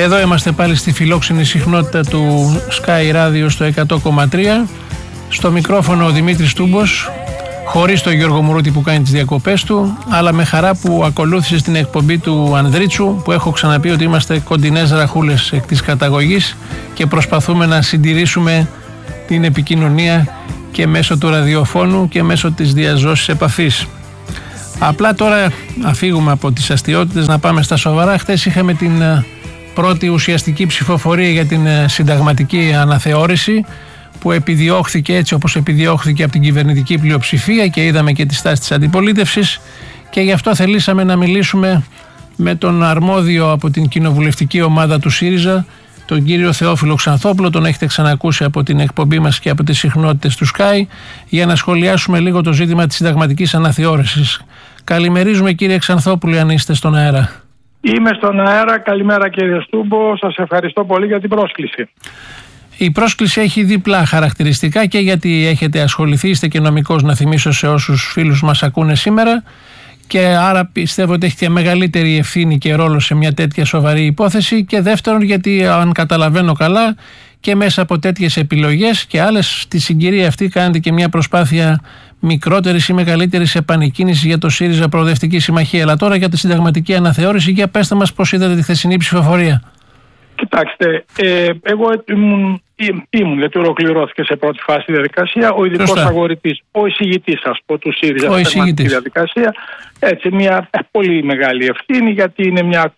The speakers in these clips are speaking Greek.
Εδώ είμαστε πάλι στη φιλόξενη συχνότητα του Sky Radio στο 100,3. Στο μικρόφωνο ο Δημήτρης Τούμπος, χωρίς τον Γιώργο Μουρούτη που κάνει τις διακοπές του, αλλά με χαρά που ακολούθησε στην εκπομπή του Ανδρίτσου, που έχω ξαναπεί ότι είμαστε κοντινές ραχούλες εκ της καταγωγής και προσπαθούμε να συντηρήσουμε την επικοινωνία και μέσω του ραδιοφώνου και μέσω της διαζώσης επαφής. Απλά τώρα αφήγουμε από τις αστιότητες να πάμε στα σοβαρά. Χθες είχαμε την πρώτη ουσιαστική ψηφοφορία για την συνταγματική αναθεώρηση, που επιδιώχθηκε έτσι όπως επιδιώχθηκε από την κυβερνητική πλειοψηφία και είδαμε και τη στάση της αντιπολίτευσης, και γι' αυτό θελήσαμε να μιλήσουμε με τον αρμόδιο από την κοινοβουλευτική ομάδα του ΣΥΡΙΖΑ, τον κύριο Θεόφιλο Ξανθόπουλο. Τον έχετε ξανακούσει από την εκπομπή μας και από τις συχνότητες του Sky, για να σχολιάσουμε λίγο το ζήτημα της συνταγματικής αναθεώρησης. Καλημερίζουμε, κύριε Ξανθόπουλο, αν είστε στον αέρα. Είμαι στον αέρα. Καλημέρα, κύριε Στούμπο. Σας ευχαριστώ πολύ για την πρόσκληση. Η πρόσκληση έχει διπλά χαρακτηριστικά, και γιατί έχετε ασχοληθεί, είστε και νομικός, να θυμίσω σε όσους φίλους μας ακούνε σήμερα, και άρα πιστεύω ότι έχετε μεγαλύτερη ευθύνη και ρόλο σε μια τέτοια σοβαρή υπόθεση, και δεύτερον γιατί, αν καταλαβαίνω καλά, και μέσα από τέτοιες επιλογές και άλλες, στη συγκυρία αυτή κάνετε και μια προσπάθεια μικρότερης ή μεγαλύτερης επανεκκίνησης για το ΣΥΡΙΖΑ Προοδευτική Συμμαχία. Αλλά τώρα για τη συνταγματική αναθεώρηση, για πέστε μας πώς είδατε τη χθεσινή ψηφοφορία. Κοιτάξτε, εγώ ήμουν, γιατί ολοκληρώθηκε σε πρώτη φάση η διαδικασία, ο ειδικός αγορητής, ο εισηγητής, ας πω, του ΣΥΡΙΖΑ στη συνταγματική διαδικασία. Έτσι, μια πολύ μεγάλη ευθύνη, γιατί είναι μια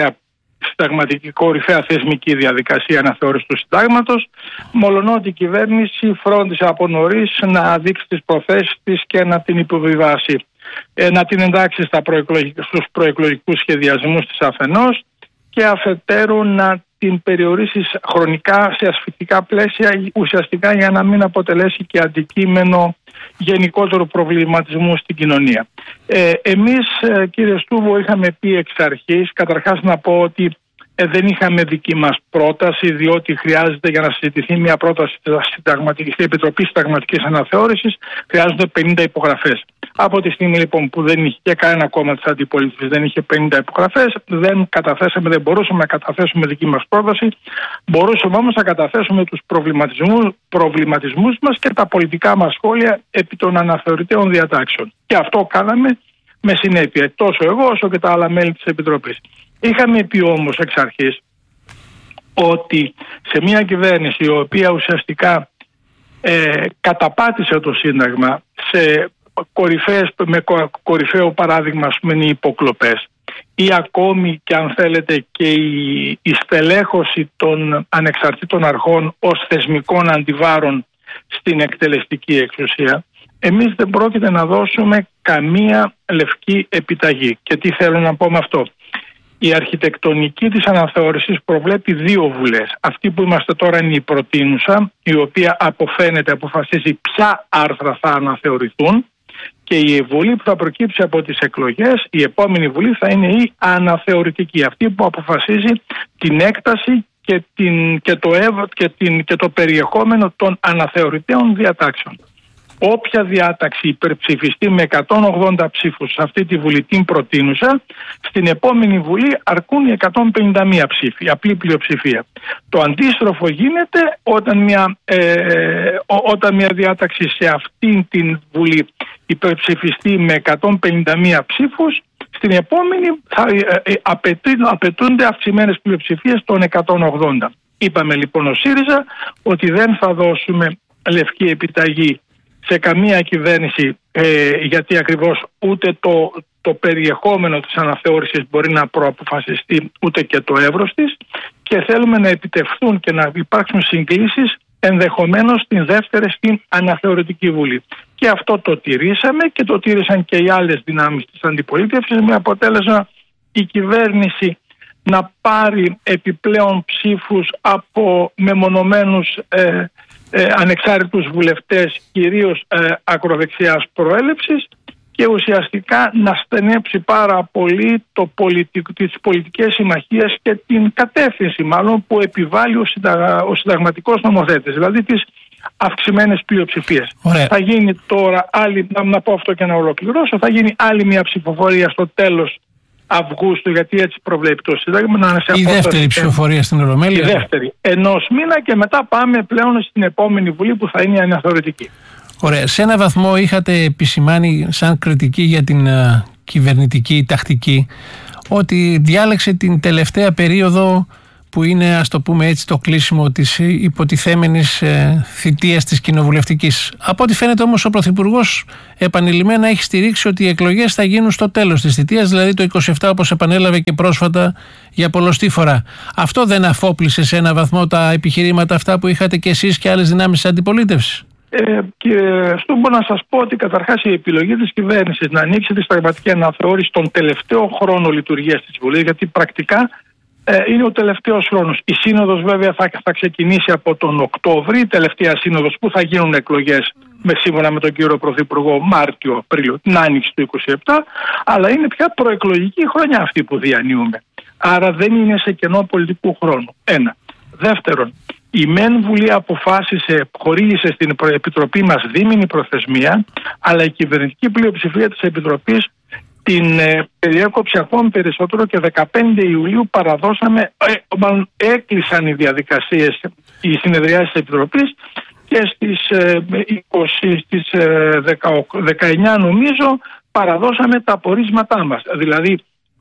κορυφαία θεσμική διαδικασία αναθεώρησης του συντάγματος, μολονότι η κυβέρνηση φρόντισε από νωρίς να δείξει τις προθέσεις της και να την υποβιβάσει, να την εντάξει στους προεκλογικούς σχεδιασμούς της αφενός, και αφετέρου να την περιορίσει χρονικά σε ασφυκτικά πλαίσια, ουσιαστικά για να μην αποτελέσει και αντικείμενο γενικότερου προβληματισμού στην κοινωνία. Εμείς, κύριε Στούβο, είχαμε πει εξ αρχής, καταρχάς να πω ότι δεν είχαμε δική μας πρόταση, διότι χρειάζεται, για να συζητηθεί μια πρόταση στην Επιτροπή Συνταγματικής Αναθεώρησης, χρειάζονται 50 υπογραφές. Από τη στιγμή λοιπόν που δεν είχε και κανένα κόμμα της αντιπολίτευσης, δεν είχε 50 υπογραφές, δεν μπορούσαμε να καταθέσουμε δική μας πρόταση. Μπορούσαμε όμως να καταθέσουμε τους προβληματισμούς μας και τα πολιτικά μας σχόλια επί των αναθεωρητέων διατάξεων. Και αυτό κάναμε με συνέπεια, τόσο εγώ όσο και τα άλλα μέλη της Επιτροπής. Είχαμε πει όμως εξ αρχής ότι σε μια κυβέρνηση η οποία ουσιαστικά καταπάτησε το Σύνταγμα, με κορυφαίο παράδειγμα, ας πούμε, οι υποκλοπές, ή ακόμη και, αν θέλετε, και η στελέχωση των ανεξαρτήτων αρχών ως θεσμικών αντιβάρων στην εκτελεστική εξουσία, εμείς δεν πρόκειται να δώσουμε καμία λευκή επιταγή. Και τι θέλω να πω με αυτό? Η αρχιτεκτονική της αναθεώρησης προβλέπει 2 βουλές. Αυτή που είμαστε τώρα είναι η προτείνουσα, η οποία αποφασίζει ποια άρθρα θα αναθεωρηθούν, και η βουλή που θα προκύψει από τις εκλογές, η επόμενη βουλή, θα είναι η αναθεωρητική, αυτή που αποφασίζει την έκταση και το περιεχόμενο των αναθεωρητέων διατάξεων. Όποια διάταξη υπερψηφιστεί με 180 ψήφους σε αυτή τη βουλή, την προτείνουσα, στην επόμενη βουλή αρκούν οι 151 ψήφοι, απλή πλειοψηφία. Το αντίστροφο γίνεται όταν μια διάταξη σε αυτήν την βουλή υπερψηφιστεί με 151 ψήφους, στην επόμενη θα απαιτούνται αυξημένες πλειοψηφίες των 180. Είπαμε λοιπόν ο ΣΥΡΙΖΑ ότι δεν θα δώσουμε λευκή επιταγή σε καμία κυβέρνηση, γιατί ακριβώς ούτε το περιεχόμενο της αναθεώρησης μπορεί να προαποφασιστεί, ούτε και το εύρος της, και θέλουμε να επιτευχθούν και να υπάρξουν συγκλήσεις ενδεχομένως στην δεύτερη, στην αναθεωρητική βουλή. Και αυτό το τηρήσαμε και το τήρησαν και οι άλλες δυνάμεις της αντιπολίτευσης, με αποτέλεσμα η κυβέρνηση να πάρει επιπλέον ψήφους από μεμονωμένους ανεξάρτητους βουλευτές, κυρίως ακροδεξιάς προέλευσης, και ουσιαστικά να στενέψει πάρα πολύ τις πολιτικές συμμαχίες και την κατεύθυνση μάλλον που επιβάλλει ο συνταγματικός νομοθέτης, δηλαδή τις αυξημένες πλειοψηφίες. Θα γίνει τώρα άλλη, να πω αυτό και να ολοκληρώσω, θα γίνει άλλη μια ψηφοφορία στο τέλος Αυγούστου, γιατί έτσι προβλέπει το Σύνταγμα, να είναι σε η δεύτερη ψηφοφορία στην Ολομέλεια. Η δεύτερη, ενός μήνα, και μετά πάμε πλέον στην επόμενη Βουλή που θα είναι η αναθεωρητική. Ωραία. Σε ένα βαθμό είχατε επισημάνει σαν κριτική για την κυβερνητική τακτική ότι διάλεξε την τελευταία περίοδο που είναι, ας το πούμε έτσι, το κλείσιμο της υποτιθέμενης θητείας της κοινοβουλευτικής. Από ό,τι φαίνεται όμως ο Πρωθυπουργός επανειλημμένα έχει στηρίξει ότι οι εκλογές θα γίνουν στο τέλος της θητείας, δηλαδή το 27, όπως επανέλαβε και πρόσφατα για πολλοστή φορά. Αυτό δεν αφόπλησε σε ένα βαθμό τα επιχειρήματα αυτά που είχατε και εσείς και άλλες δυνάμεις της αντιπολίτευσης? Κύριε Στούμπο, να σας πω ότι καταρχάς η επιλογή της κυβέρνησης να ανοίξει τη συνταγματική αναθεώρηση τον τελευταίο χρόνο λειτουργίας της Βουλής, γιατί πρακτικά είναι ο τελευταίος χρόνος. Η σύνοδος βέβαια θα ξεκινήσει από τον Οκτώβρη, η τελευταία σύνοδος που θα γίνουν εκλογές σύμφωνα με τον κύριο Πρωθυπουργό Μάρτιο-Απρίλιο, την άνοιξη του 27, αλλά είναι πια προεκλογική χρονιά αυτή που διανύουμε. Άρα δεν είναι σε κενό πολιτικού χρόνου. Ένα. Δεύτερον, η ΜΕΝ Βουλή χορήγησε στην Επιτροπή μας δίμηνη προθεσμία, αλλά η κυβερνητική πλειοψηφία της Επιτροπής την περιέκοψε ακόμη περισσότερο και 15 Ιουλίου έκλεισαν οι διαδικασίες, οι συνεδριάσεις της Επιτροπής, και στις 19 νομίζω παραδώσαμε τα απορίσματά μας. Δηλαδή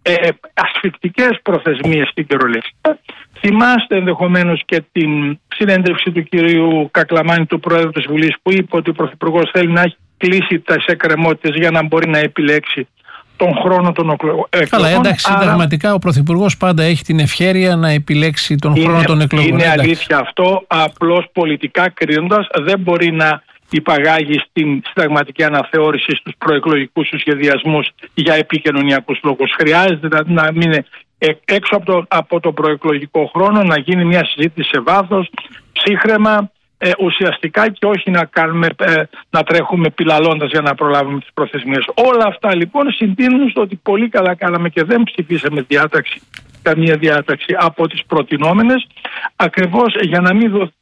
ασφικτικές προθεσμίες στην κυριολεξία. Θυμάστε ενδεχομένως και την συνέντευξη του κυρίου Κακλαμάνη, του Πρόεδρου της Βουλής, που είπε ότι ο Πρωθυπουργός θέλει να έχει κλείσει τις εκκρεμότητες για να μπορεί να επιλέξει τον χρόνο των εκλογών. Καλά, εντάξει, συνταγματικά ο Πρωθυπουργός πάντα έχει την ευχέρεια να επιλέξει τον χρόνο των εκλογών. Είναι αλήθεια αυτό, απλώς πολιτικά κρίνοντας δεν μπορεί να υπαγάγει στην συνταγματική αναθεώρηση στους προεκλογικούς του σχεδιασμούς για επικοινωνιακούς λόγους. Χρειάζεται δηλαδή να μείνει έξω από το προεκλογικό χρόνο, να γίνει μια συζήτηση σε βάθος, ψύχραιμα, ουσιαστικά, και όχι να τρέχουμε πιλαλώντας για να προλάβουμε τις προθεσμίες. Όλα αυτά λοιπόν συντείνουν στο ότι πολύ καλά κάναμε και δεν ψηφίσαμε καμία διάταξη από τις προτινόμενες, ακριβώς για να μην δοθεί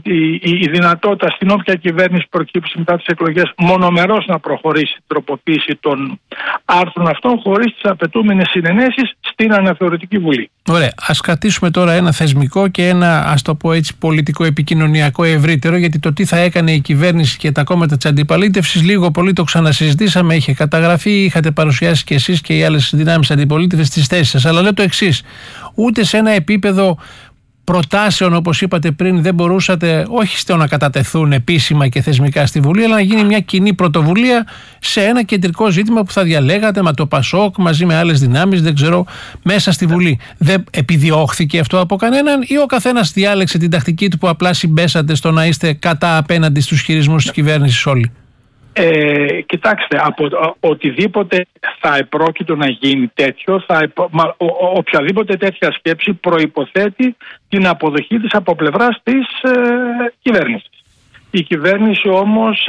η δυνατότητα στην όποια κυβέρνηση προκύψει μετά τις εκλογές μονομερώς να προχωρήσει την τροποποίηση των άρθρων αυτών χωρίς τις απαιτούμενες συνενέσεις στην αναθεωρητική Βουλή. Ωραία. Ας κρατήσουμε τώρα ένα θεσμικό και ένα, ας το πω έτσι, πολιτικό επικοινωνιακό ευρύτερο, γιατί το τι θα έκανε η κυβέρνηση και τα κόμματα της αντιπολίτευσης λίγο πολύ το ξανασυζητήσαμε, είχε καταγραφεί, είχατε παρουσιάσει και εσείς και οι άλλες δυνάμεις αντιπολίτευσης τις θέσεις σας. Αλλά λέω το εξής, ούτε σε ένα επίπεδο προτάσεων, όπως είπατε πριν, δεν μπορούσατε όχι στο να κατατεθούν επίσημα και θεσμικά στη Βουλή, αλλά να γίνει μια κοινή πρωτοβουλία σε ένα κεντρικό ζήτημα που θα διαλέγατε με το ΠΑΣΟΚ μαζί με άλλες δυνάμεις, δεν ξέρω, μέσα στη Βουλή? Δεν επιδιώχθηκε αυτό από κανέναν, ή ο καθένας διάλεξε την τακτική του που απλά συμπέσατε στο να είστε κατά απέναντι στους χειρισμούς της κυβέρνησης όλοι? Κοιτάξτε, από οτιδήποτε θα επρόκειτο να γίνει τέτοιο, οποιαδήποτε τέτοια σκέψη προϋποθέτει την αποδοχή της από πλευράς της κυβέρνησης. Η κυβέρνηση όμως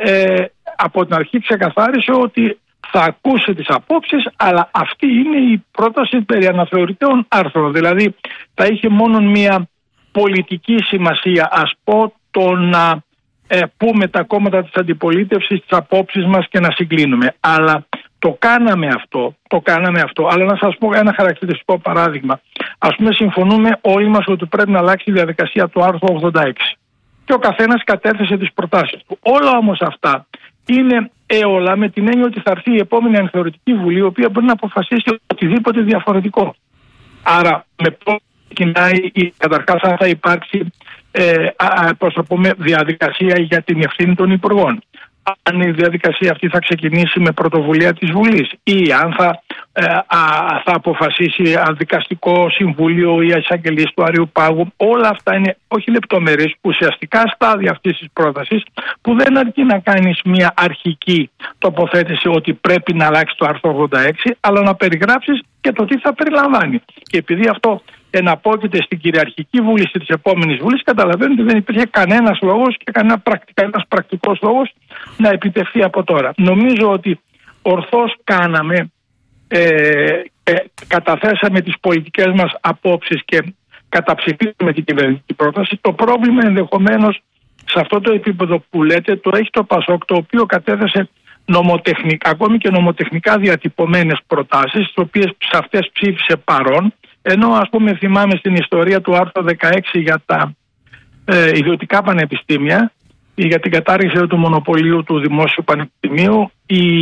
από την αρχή ξεκαθάρισε ότι θα ακούσει τις απόψεις, αλλά αυτή είναι η πρόταση περί αναθεωρητέων άρθρων. Δηλαδή θα είχε μόνο μια πολιτική σημασία, ας πω, το να πούμε τα κόμματα της αντιπολίτευσης τις απόψεις μας και να συγκλίνουμε. Αλλά το κάναμε αυτό. Αλλά να σας πω ένα χαρακτηριστικό παράδειγμα. Ας πούμε, συμφωνούμε όλοι μας ότι πρέπει να αλλάξει η διαδικασία του άρθρου 86. Και ο καθένας κατέθεσε τις προτάσεις του. Όλα όμως αυτά είναι έολα με την έννοια ότι θα έρθει η επόμενη αναθεωρητική Βουλή, η οποία μπορεί να αποφασίσει οτιδήποτε διαφορετικό. Άρα, με πώς ξεκινάει, καταρχάς, αν θα υπάρξει διαδικασία για την ευθύνη των υπουργών. Αν η διαδικασία αυτή θα ξεκινήσει με πρωτοβουλία της Βουλής, ή αν θα αποφασίσει δικαστικό συμβούλιο ή εισαγγελής του Αριού Πάγου. Όλα αυτά είναι όχι λεπτομερείς, ουσιαστικά στάδια αυτής της πρότασης, που δεν αρκεί να κάνεις μια αρχική τοποθέτηση ότι πρέπει να αλλάξει το άρθρο 86, αλλά να περιγράψεις και το τι θα περιλαμβάνει. Και επειδή αυτό εναπόκειται στην κυριαρχική βούληση της επόμενης Βουλής, καταλαβαίνετε ότι δεν υπήρχε κανένας λόγος και ένας πρακτικός λόγος να επιτευχθεί από τώρα. Νομίζω ότι ορθώς κάναμε, καταθέσαμε τις πολιτικές μας απόψεις και καταψηφίσαμε την κυβερνητική πρόταση. Το πρόβλημα ενδεχομένως σε αυτό το επίπεδο που λέτε το έχει το ΠΑΣΟΚ, το οποίο κατέθεσε ακόμη και νομοτεχνικά διατυπωμένες προτάσεις, τις οποίες σε αυτές ψήφισε παρόν, ενώ ας πούμε θυμάμαι στην ιστορία του άρθρου 16 για τα ιδιωτικά πανεπιστήμια ή για την κατάργηση του μονοπωλίου του Δημόσιου Πανεπιστημίου,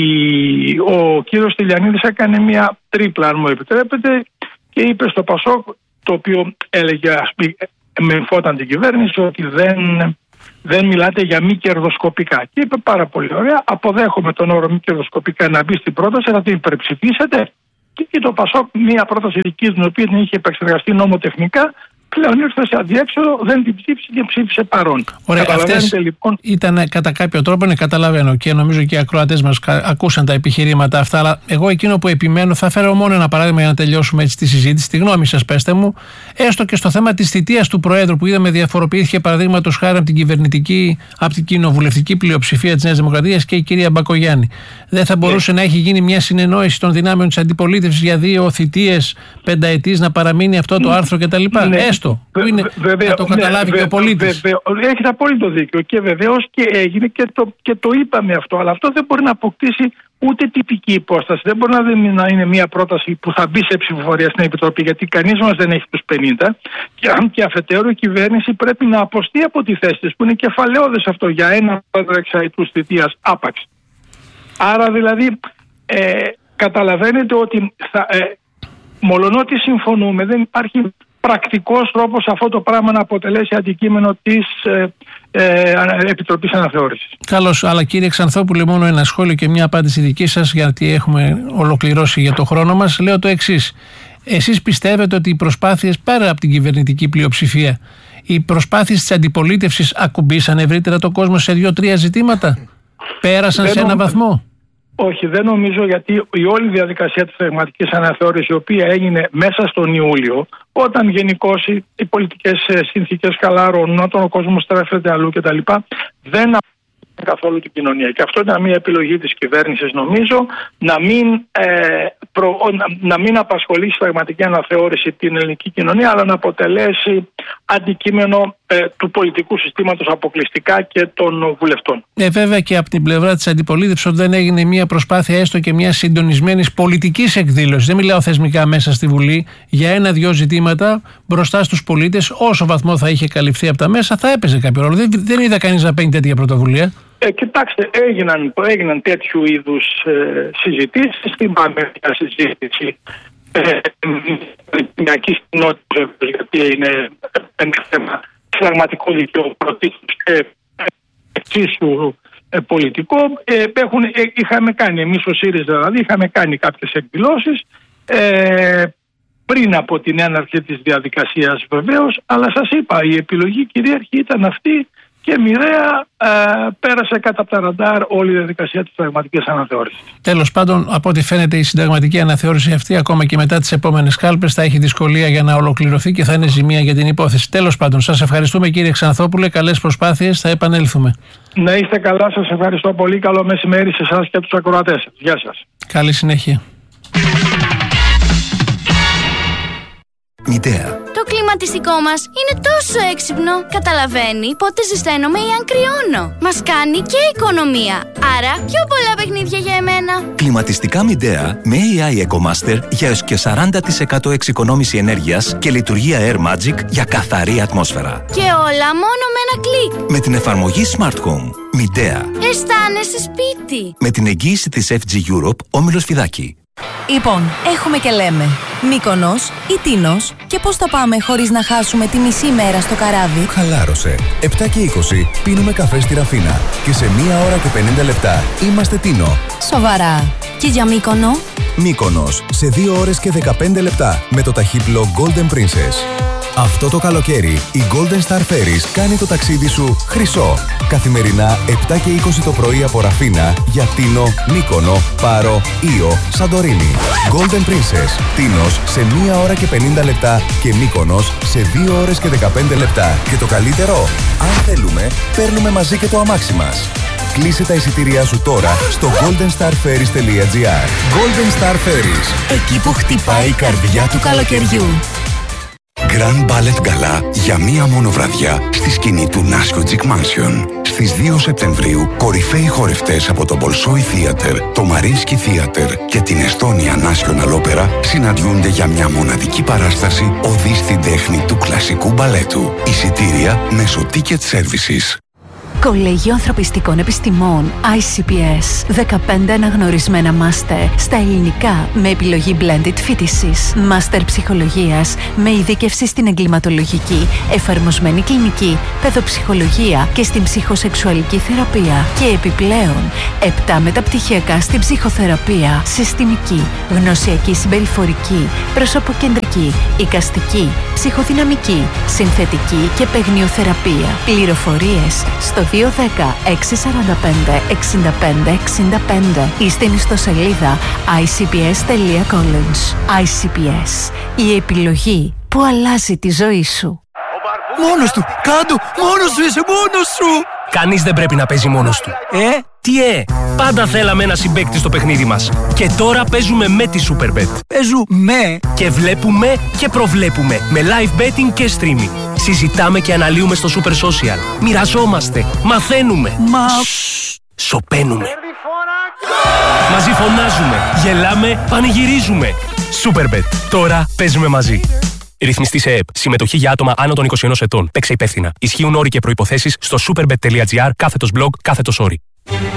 ο κύριος Στυλιανίδης έκανε μια τρίπλα, αν μου επιτρέπετε, και είπε στο Πασόκ, το οποίο έλεγε, με εμφόταν την κυβέρνηση, ότι δεν μιλάτε για μη κερδοσκοπικά. Και είπε πάρα πολύ ωραία, αποδέχομαι τον όρο μη κερδοσκοπικά να μπει στην πρόταση, θα την υπερψηφίσετε. Και το Πασόκ, μια πρόταση δική του, την οποία την είχε επεξεργαστεί νομοτεχνικά, πλέον ήρθε σε αδιέξοδο, δεν την ψήφισε και ψήφισε παρόν. Ωραία, αυτές λοιπόν ήταν κατά κάποιο τρόπο, καταλαβαίνω, και νομίζω και οι ακροατές μας ακούσαν τα επιχειρήματα αυτά, αλλά εγώ εκείνο που επιμένω, θα φέρω μόνο ένα παράδειγμα για να τελειώσουμε έτσι τη συζήτηση. Τη γνώμη σας, πέστε μου, έστω και στο θέμα της θητείας του Προέδρου, που είδαμε διαφοροποιήθηκε παραδείγματος χάρη από την κυβερνητική, από την κοινοβουλευτική πλειοψηφία της Νέας Δημοκρατίας και η κυρία Μπακογιάννη. Δεν θα μπορούσε να έχει γίνει μια συνεννόηση των δυνάμεων της αντιπολίτευσης για 2 θητείες πενταετής, να παραμείνει αυτό το άρθρο κτλ? Έστω. Που είναι, να το καταλάβει και ο πολίτης. Έχετε απόλυτο δίκιο και βεβαίως και έγινε και το είπαμε αυτό, αλλά αυτό δεν μπορεί να αποκτήσει ούτε τυπική υπόσταση. Δεν μπορεί να είναι μια πρόταση που θα μπει σε ψηφοφορία στην Επιτροπή, γιατί κανείς μας δεν έχει τους 50, και αφετέρου η κυβέρνηση πρέπει να αποστεί από τη θέση της, που είναι κεφαλαιώδες αυτό για ένα πρόεδρο εξαετούς θητείας άπαξ. Άρα δηλαδή καταλαβαίνετε ότι μολονότι συμφωνούμε, δεν υπάρχει πρακτικός τρόπος αυτό το πράγμα να αποτελέσει αντικείμενο της Επιτροπής Αναθεώρησης. Καλώς, αλλά κύριε Ξανθόπουλε, μόνο ένα σχόλιο και μια απάντηση δική σας, γιατί έχουμε ολοκληρώσει για το χρόνο μας. Λέω το εξής. Εσείς πιστεύετε ότι οι προσπάθειες, πέρα από την κυβερνητική πλειοψηφία, οι προσπάθειες της αντιπολίτευσης ακουμπήσαν ευρύτερα τον κόσμο σε 2-3 ζητήματα? Πέρασαν σε ένα βαθμό? Όχι, δεν νομίζω, γιατί η όλη διαδικασία της συνταγματικής αναθεώρησης, η οποία έγινε μέσα στον Ιούλιο, όταν γενικώς οι πολιτικές συνθήκες χαλαρώνουν, όταν ο κόσμος στρέφεται αλλού κτλ., δεν καθόλου την κοινωνία. Και αυτό ήταν μια επιλογή της κυβέρνησης, νομίζω, να μην απασχολήσει η συνταγματική αναθεώρηση την ελληνική κοινωνία, αλλά να αποτελέσει αντικείμενο του πολιτικού συστήματος αποκλειστικά και των βουλευτών. Βέβαια και από την πλευρά της αντιπολίτευσης δεν έγινε μια προσπάθεια έστω και μια συντονισμένης πολιτικής εκδήλωσης. Δεν μιλάω θεσμικά μέσα στη Βουλή, για 1-2 ζητήματα μπροστά στους πολίτες. Όσο βαθμό θα είχε καλυφθεί από τα μέσα, θα έπαιζε κάποιο ρόλο. Δεν είδα κανείς να παίρνει τέτοια πρωτοβουλία. Κοιτάξτε, έγιναν τέτοιου είδους συζητήσεις. Θυμάμαι μια συζήτηση μια κοινότητα, γιατί είναι ένα θέμα συνταγματικό δικαίωμα πρωτίστως και εξίσου πολιτικό. Είχαμε κάνει, εμείς ο ΣΥΡΙΖΑ δηλαδή, είχαμε κάνει κάποιες εκδηλώσεις πριν από την έναρξη της διαδικασίας βεβαίως, αλλά σας είπα, η επιλογή κυρίαρχη ήταν αυτή και μοιραία πέρασε κατά τα ραντάρ όλη η διαδικασία της συνταγματικής αναθεώρησης. Τέλος πάντων, από ό,τι φαίνεται, η συνταγματική αναθεώρηση αυτή, ακόμα και μετά τις επόμενες κάλπες, θα έχει δυσκολία για να ολοκληρωθεί και θα είναι ζημία για την υπόθεση. Τέλος πάντων, σας ευχαριστούμε κύριε Ξανθόπουλε, καλές προσπάθειες, θα επανέλθουμε. Να είστε καλά, σας ευχαριστώ πολύ. Καλό μεσημέρι σε εσάς και τους ακροατές σας. Γεια σας. Καλή συνέχεια. Μητέα. Το κλιματιστικό μας είναι τόσο έξυπνο. Καταλαβαίνει πότε ζεσταίνομαι ή αν κρυώνω. Μας κάνει και οικονομία. Άρα πιο πολλά παιχνίδια για εμένα. Κλιματιστικά Μητέα με AI EcoMaster για έως και 40% εξοικονόμηση ενέργειας και λειτουργία Air Magic για καθαρή ατμόσφαιρα. Και όλα μόνο με ένα κλικ. Με την εφαρμογή Smart Home. Μητέα. Αισθάνεσαι σπίτι. Με την εγγύηση της FG Europe, Όμιλος Φιδάκη. Λοιπόν, έχουμε και λέμε Μύκονος ή Τίνος, και πώς θα πάμε χωρίς να χάσουμε τη μισή μέρα στο καράβι? Χαλάρωσε. 7 και 20 πίνουμε καφέ στη Ραφίνα και σε 1 ώρα και 50 λεπτά είμαστε Τίνο. Σοβαρά. Και για Μύκονο? Μύκονος σε 2 ώρες και 15 λεπτά με το ταχύπλο Golden Princess. Αυτό το καλοκαίρι η Golden Star Ferries κάνει το ταξίδι σου χρυσό. Καθημερινά 7 και 20 το πρωί από Ραφίνα για Τίνο, Μύκονο, Πάρο, Ήο, Σαντορίνη. Golden Princess, Τίνος σε 1 ώρα και 50 λεπτά και Μύκονος σε 2 ώρες και 15 λεπτά. Και το καλύτερο, αν θέλουμε, παίρνουμε μαζί και το αμάξι μας. Κλείσε τα εισιτήριά σου τώρα στο goldenstarferries.gr. Golden Star Ferries, εκεί που χτυπάει η καρδιά του καλοκαιριού. Grand Ballet Gala για μία μόνο βραδιά στη σκηνή του Nasco Chic Mansion. Στις 2 Σεπτεμβρίου, κορυφαίοι χορευτές από το Bolshoi Theater, το Mariinsky Theater και την Estonia National Opera συναντιούνται για μια μοναδική παράσταση «Οδή στην τέχνη του κλασικού μπαλέτου». Εισιτήρια μέσω Ticket Services. Κολέγιο Ανθρωπιστικών Επιστημών ICPS. 15 αναγνωρισμένα μάστερ στα ελληνικά με επιλογή blended φοιτησης. Μάστερ ψυχολογίας με ειδίκευση στην εγκληματολογική, εφαρμοσμένη κλινική, παιδοψυχολογία και στην ψυχοσεξουαλική θεραπεία. Και επιπλέον 7 μεταπτυχιακά στην ψυχοθεραπεία, συστημική, γνωσιακή συμπεριφορική, προσωποκεντρική, εικαστική, ψυχοδυναμική, συνθετική και παιγνιοθεραπεία. Πληροφορίες στο 210-645-6565 ή στην ιστοσελίδα icps.college. ICPS. Η επιλογή που αλλάζει τη ζωή σου. Μόνος του! Κάντο! Μόνος σου! Είσαι μόνος σου! Κανείς δεν πρέπει να παίζει μόνος του. Τι πάντα θέλαμε ένα συμπαίκτη στο παιχνίδι μας. Και τώρα παίζουμε με τη Superbet. Παίζουμε! Και βλέπουμε και προβλέπουμε με live betting και streaming. Συζητάμε και αναλύουμε στο Super Social. Μοιραζόμαστε, μαθαίνουμε. Σωπαίνουμε. Μαζί φωνάζουμε, γελάμε, πανηγυρίζουμε. Superbet. Τώρα παίζουμε μαζί. Ρυθμιστή σε ΕΕΠ. Συμμετοχή για άτομα άνω των 21 ετών. Παίξε υπεύθυνα. Ισχύουν όροι και προϋποθέσεις στο superbet.gr /blog/όροι.